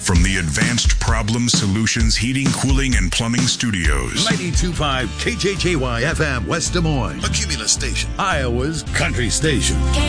from the Advanced Problem Solutions Heating, Cooling, and Plumbing Studios. 92.5 KJJY FM, West Des Moines. A Cumulus station. Iowa's country station.